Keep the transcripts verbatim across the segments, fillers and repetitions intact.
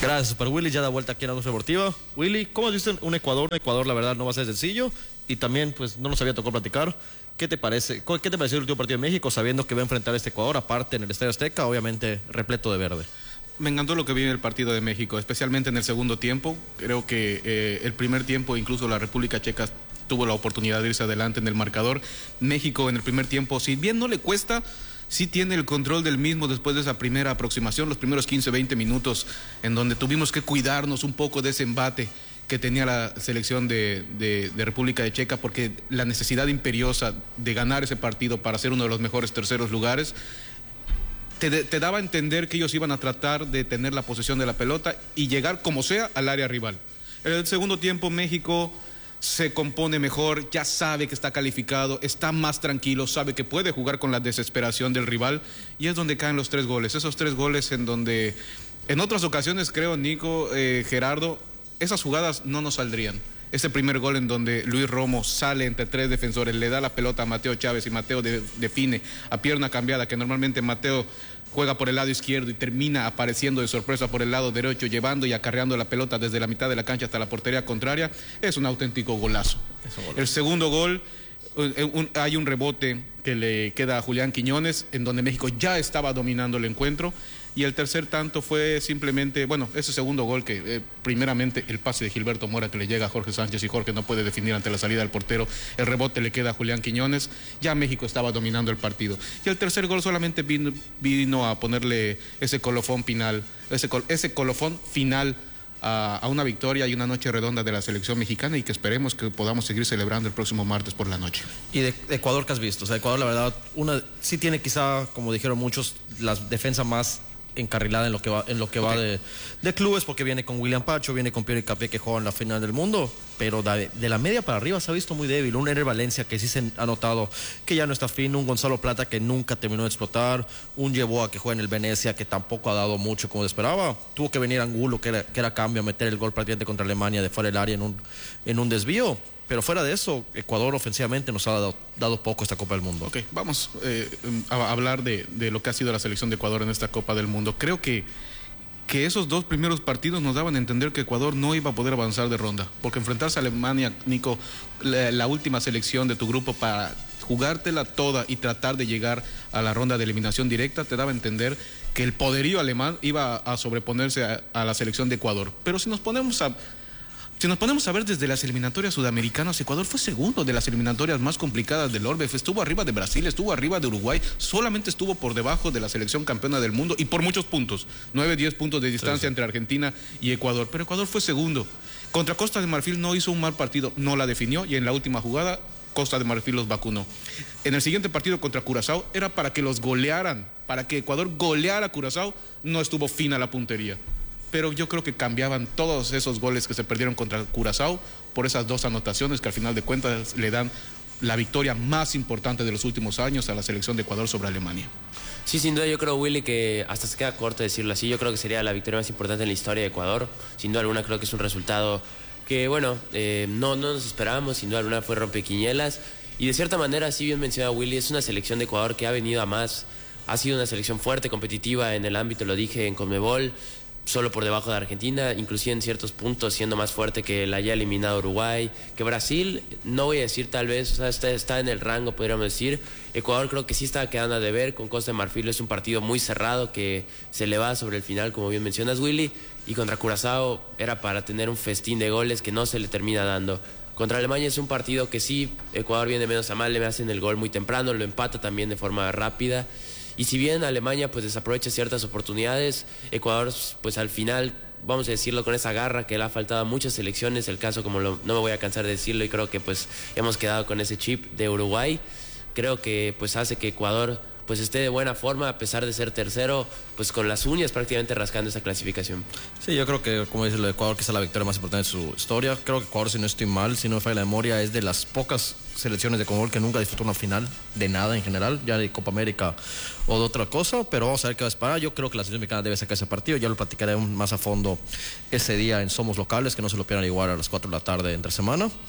Gracias, Super Willy, ya da vuelta aquí en la Luz Deportiva. Willy, ¿cómo has visto un Ecuador? Un Ecuador, la verdad, no va a ser sencillo. Y también, pues, no nos había tocado platicar. ¿Qué te parece? ¿Qué te pareció el último partido de México, sabiendo que va a enfrentar a este Ecuador, aparte en el Estadio Azteca, obviamente repleto de verde? Me encantó lo que vi en el partido de México, especialmente en el segundo tiempo. Creo que eh, el primer tiempo, incluso la República Checa tuvo la oportunidad de irse adelante en el marcador. México en el primer tiempo, si bien no le cuesta, sí tiene el control del mismo después de esa primera aproximación, los primeros quince, veinte minutos, en donde tuvimos que cuidarnos un poco de ese embate que tenía la selección de, de, de República de Checa, porque la necesidad imperiosa de ganar ese partido para ser uno de los mejores terceros lugares te, te daba a entender que ellos iban a tratar de tener la posesión de la pelota y llegar como sea al área rival. En el segundo tiempo México se compone mejor, ya sabe que está calificado, está más tranquilo, sabe que puede jugar con la desesperación del rival, y es donde caen los tres goles, esos tres goles en donde en otras ocasiones, creo, Nico, eh, Gerardo, esas jugadas no nos saldrían. Ese primer gol en donde Luis Romo sale entre tres defensores, le da la pelota a Mateo Chávez y Mateo de, define a pierna cambiada, que normalmente Mateo juega por el lado izquierdo y termina apareciendo de sorpresa por el lado derecho, llevando y acarreando la pelota desde la mitad de la cancha hasta la portería contraria. Es un auténtico golazo. El segundo gol, un, un, hay un rebote que le queda a Julián Quiñones, en donde México ya estaba dominando el encuentro. Y el tercer tanto fue simplemente, bueno, ese segundo gol que eh, primeramente el pase de Gilberto Mora que le llega a Jorge Sánchez y Jorge no puede definir ante la salida del portero, el rebote le queda a Julián Quiñones, ya México estaba dominando el partido. Y el tercer gol solamente vino, vino a ponerle ese colofón final, ese, ese colofón final a, a una victoria y una noche redonda de la selección mexicana, y que esperemos que podamos seguir celebrando el próximo martes por la noche. ¿Y de, de Ecuador qué has visto? O sea, Ecuador la verdad, una sí tiene quizá, como dijeron muchos, la defensa más encarrilada en lo que va, en lo que okay. va de, de clubes, porque viene con William Pacho, viene con Pierre Capé, que juega en la final del mundo, pero de, de la media para arriba se ha visto muy débil. Un Ener Valencia que sí se ha notado que ya no está fino, un Gonzalo Plata que nunca terminó de explotar, un Yeboah que juega en el Venecia que tampoco ha dado mucho como esperaba. Tuvo que venir Angulo, que era, que era cambio, a meter el gol prácticamente contra Alemania de fuera del área en un, en un desvío. Pero fuera de eso, Ecuador ofensivamente nos ha dado, dado poco esta Copa del Mundo. Ok, vamos eh, a hablar de, de lo que ha sido la selección de Ecuador en esta Copa del Mundo. Creo que, que esos dos primeros partidos nos daban a entender que Ecuador no iba a poder avanzar de ronda, porque enfrentarse a Alemania, Nico, la, la última selección de tu grupo, para jugártela toda y tratar de llegar a la ronda de eliminación directa, te daba a entender que el poderío alemán iba a sobreponerse a, a la selección de Ecuador. Pero si nos ponemos a... Si nos ponemos a ver desde las eliminatorias sudamericanas, Ecuador fue segundo de las eliminatorias más complicadas del Orbe. Estuvo arriba de Brasil, estuvo arriba de Uruguay, solamente estuvo por debajo de la selección campeona del mundo, y por muchos puntos, nueve, diez puntos de distancia sí, sí. entre Argentina y Ecuador. Pero Ecuador fue segundo. Contra Costa de Marfil no hizo un mal partido, no la definió, y en la última jugada Costa de Marfil los vacunó. En el siguiente partido contra Curazao era para que los golearan, para que Ecuador goleara a Curazao, no estuvo fina la puntería. Pero yo creo que cambiaban todos esos goles que se perdieron contra Curazao por esas dos anotaciones que al final de cuentas le dan la victoria más importante de los últimos años a la selección de Ecuador sobre Alemania. Sí, sin duda yo creo, Willy, que hasta se queda corto decirlo así. Yo creo que sería la victoria más importante en la historia de Ecuador. Sin duda alguna creo que es un resultado que, bueno, eh, no, no nos esperábamos. Sin duda alguna fue rompequinielas. Y de cierta manera, sí bien mencionado Willy, es una selección de Ecuador que ha venido a más. Ha sido una selección fuerte, competitiva en el ámbito, lo dije, en Conmebol, solo por debajo de Argentina, inclusive en ciertos puntos siendo más fuerte que la ya eliminado Uruguay, que Brasil, no voy a decir tal vez, o sea, está, está en el rango, podríamos decir. Ecuador creo que sí está quedando a deber, con Costa de Marfil es un partido muy cerrado que se le va sobre el final, como bien mencionas, Willy, y contra Curazao era para tener un festín de goles que no se le termina dando. Contra Alemania es un partido que sí, Ecuador viene menos a mal, le hacen el gol muy temprano, lo empata también de forma rápida. Y si bien Alemania pues desaprovecha ciertas oportunidades, Ecuador pues al final, vamos a decirlo con esa garra que le ha faltado a muchas selecciones, el caso como lo, no me voy a cansar de decirlo, y creo que pues hemos quedado con ese chip de Uruguay, creo que pues hace que Ecuador pues esté de buena forma a pesar de ser tercero, pues con las uñas prácticamente rascando esa clasificación. Sí, yo creo que, como dice lo de Ecuador, que es la victoria más importante de su historia. Creo que Ecuador, si no estoy mal, si no me falla la memoria, es de las pocas selecciones de Conmebol que nunca disfrutó una final de nada en general, ya de Copa América o de otra cosa, pero vamos a ver qué va a esperar. Yo creo que la selección mexicana debe sacar ese partido, ya lo platicaré más a fondo ese día en Somos Locales, que no se lo pierdan igual a las cuatro de la tarde entre semana.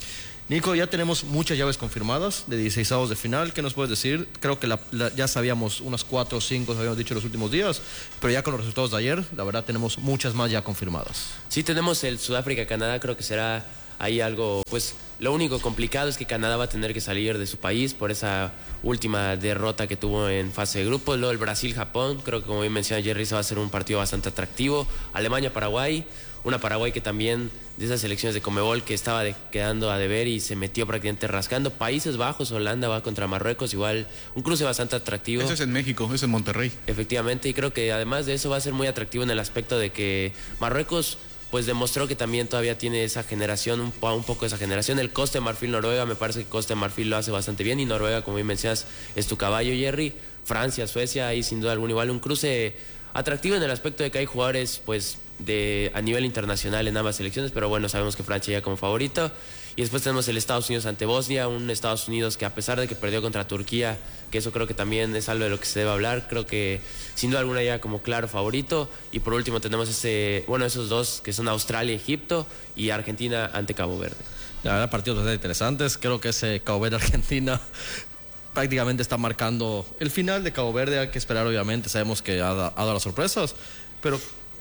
Nico, ya tenemos muchas llaves confirmadas de dieciseisavos de final. ¿Qué nos puedes decir? Creo que la, la, ya sabíamos unas cuatro o cinco, habíamos dicho en los últimos días, pero ya con los resultados de ayer, la verdad tenemos muchas más ya confirmadas. Sí, tenemos el Sudáfrica-Canadá, creo que será ahí algo, pues lo único complicado es que Canadá va a tener que salir de su país por esa última derrota que tuvo en fase de grupos. Luego el Brasil-Japón, creo que como bien menciona Jerry, se va a ser un partido bastante atractivo. Alemania-Paraguay, una Paraguay que también de esas selecciones de Conmebol que estaba de, quedando a deber y se metió prácticamente rascando. Países Bajos, Holanda va contra Marruecos, igual un cruce bastante atractivo. Eso es en México, es en Monterrey. Efectivamente, y creo que además de eso va a ser muy atractivo en el aspecto de que Marruecos pues demostró que también todavía tiene esa generación, un, un poco esa generación. El Costa de Marfil, Noruega, me parece que Costa de Marfil lo hace bastante bien y Noruega, como bien mencionas, es tu caballo, Jerry. Francia, Suecia, ahí sin duda alguna igual un cruce atractivo en el aspecto de que hay jugadores pues de a nivel internacional en ambas selecciones, pero bueno, sabemos que Francia ya como favorito. Y después tenemos el Estados Unidos ante Bosnia, un Estados Unidos que a pesar de que perdió contra Turquía, que eso creo que también es algo de lo que se debe hablar, creo que sin duda alguna ya como claro favorito. Y por último tenemos ese, bueno, esos dos que son Australia, Egipto y Argentina ante Cabo Verde. La verdad, partidos bastante interesantes. Creo que ese Cabo Verde-Argentina prácticamente está marcando el final de Cabo Verde. Hay que esperar, obviamente, sabemos que ha, ha dado las sorpresas, pero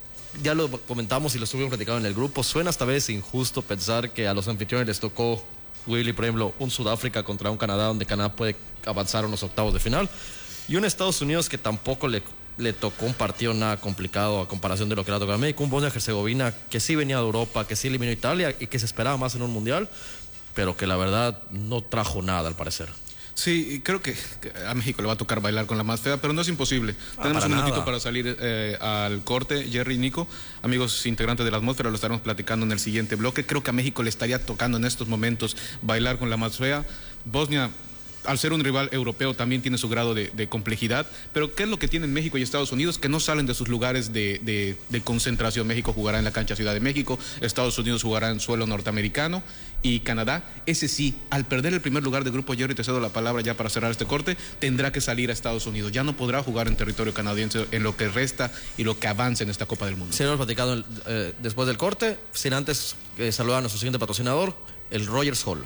ya lo comentamos y lo estuvimos platicando en el grupo. Suena esta vez injusto pensar que a los anfitriones les tocó, Willy, por ejemplo, un Sudáfrica contra un Canadá, donde Canadá puede avanzar a unos octavos de final, y un Estados Unidos que tampoco le, le tocó un partido nada complicado a comparación de lo que le ha tocado a México. Un Bosnia-Herzegovina que sí venía de Europa, que sí eliminó a Italia y que se esperaba más en un mundial, pero que la verdad no trajo nada al parecer. Sí, creo que a México le va a tocar bailar con la más fea, pero no es imposible. Ah, Tenemos un minutito nada. para salir eh, al corte. Jerry y Nico, amigos integrantes de la atmósfera, lo estaremos platicando en el siguiente bloque. Creo que a México le estaría tocando en estos momentos bailar con la más fea. Bosnia, al ser un rival europeo, también tiene su grado de, de complejidad. Pero ¿qué es lo que tienen México y Estados Unidos? Que no salen de sus lugares de, de, de concentración. México jugará en la cancha Ciudad de México, Estados Unidos jugará en suelo norteamericano, y Canadá, ese sí, al perder el primer lugar del grupo, Jerry, te cedo la palabra ya para cerrar este corte, tendrá que salir a Estados Unidos. Ya no podrá jugar en territorio canadiense en lo que resta y lo que avance en esta Copa del Mundo. Sí, lo hemos platicado eh, después del corte, sin antes eh, saludar a nuestro siguiente patrocinador, el Rogers Hall.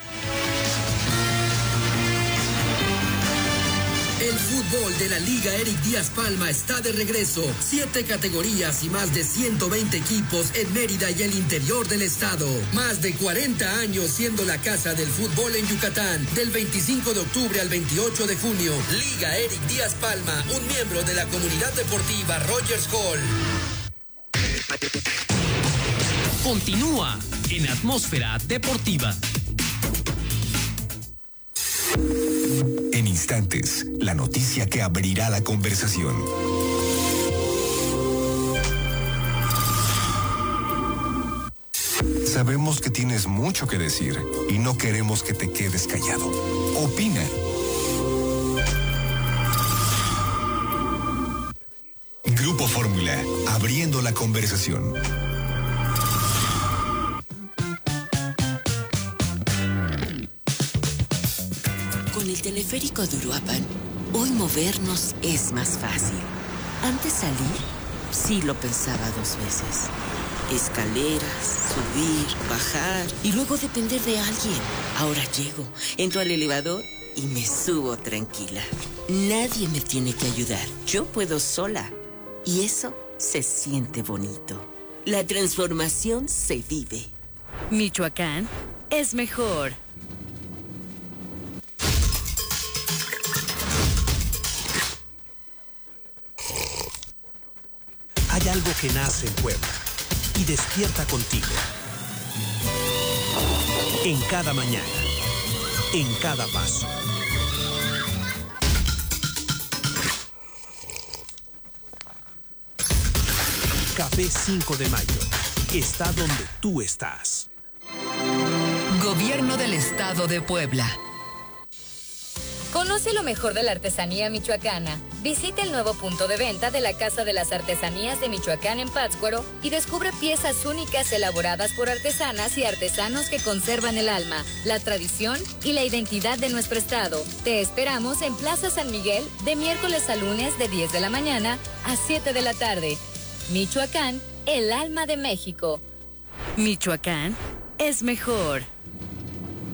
El fútbol de la Liga Eric Díaz Palma está de regreso. Siete categorías y más de ciento veinte equipos en Mérida y el interior del estado. Más de cuarenta años siendo la casa del fútbol en Yucatán. Del veinticinco de octubre al veintiocho de junio. Liga Eric Díaz Palma, un miembro de la comunidad deportiva Rogers Hall. Continúa en Atmósfera Deportiva. En instantes, la noticia que abrirá la conversación. Sabemos que tienes mucho que decir y no queremos que te quedes callado. Opina. Grupo Fórmula, abriendo la conversación. Con el teleférico de Uruapan, hoy movernos es más fácil. Antes salir, sí lo pensaba dos veces. Escaleras, subir, bajar y luego depender de alguien. Ahora llego, entro al elevador y me subo tranquila. Nadie me tiene que ayudar. Yo puedo sola. Y eso se siente bonito. La transformación se vive. Michoacán es mejor. Hay algo que nace en Puebla y despierta contigo. En cada mañana, en cada paso. Café cinco de mayo está donde tú estás. Gobierno del Estado de Puebla. Conoce lo mejor de la artesanía michoacana. Visita el nuevo punto de venta de la Casa de las Artesanías de Michoacán en Pátzcuaro y descubre piezas únicas elaboradas por artesanas y artesanos que conservan el alma, la tradición y la identidad de nuestro estado. Te esperamos en Plaza San Miguel de miércoles a lunes de diez de la mañana a siete de la tarde. Michoacán, el alma de México. Michoacán es mejor.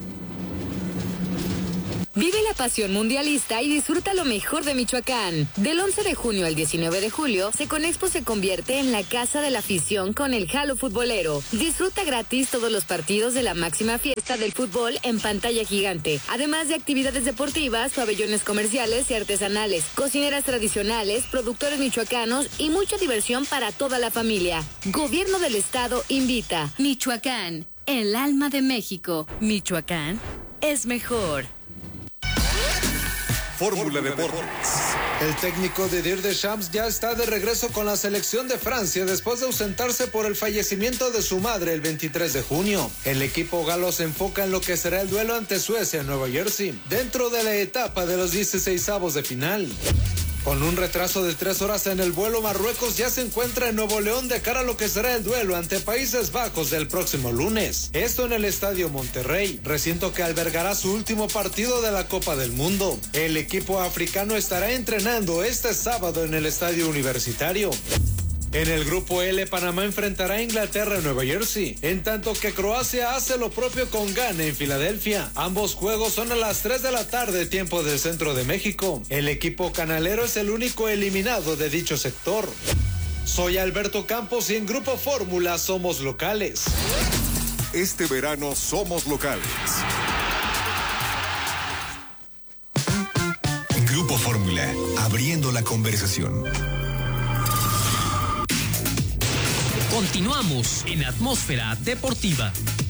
Vive la pasión mundialista y disfruta lo mejor de Michoacán. Del once de junio al diecinueve de julio, Seconexpo se convierte en la casa de la afición con el Jalo Futbolero. Disfruta gratis todos los partidos de la máxima fiesta del fútbol en pantalla gigante, además de actividades deportivas, pabellones comerciales y artesanales, cocineras tradicionales, productores michoacanos y mucha diversión para toda la familia. Gobierno del Estado invita. Michoacán, el alma de México. Michoacán es mejor. Fórmula Deportes. El técnico Didier Deschamps ya está de regreso con la selección de Francia después de ausentarse por el fallecimiento de su madre el veintitrés de junio. El equipo galo se enfoca en lo que será el duelo ante Suecia en Nueva Jersey, dentro de la etapa de los dieciseisavos de final. Con un retraso de tres horas en el vuelo, Marruecos ya se encuentra en Nuevo León de cara a lo que será el duelo ante Países Bajos del próximo lunes. Esto en el Estadio Monterrey, recinto que albergará su último partido de la Copa del Mundo. El equipo africano estará entrenando este sábado en el Estadio Universitario. En el grupo L, Panamá enfrentará a Inglaterra en Nueva Jersey, en tanto que Croacia hace lo propio con Ghana en Filadelfia. Ambos juegos son a las tres de la tarde, tiempo del centro de México. El equipo canalero es el único eliminado de dicho sector. Soy Alberto Campos y en Grupo Fórmula somos locales. Este verano somos locales. Grupo Fórmula, abriendo la conversación. Continuamos en Atmósfera Deportiva.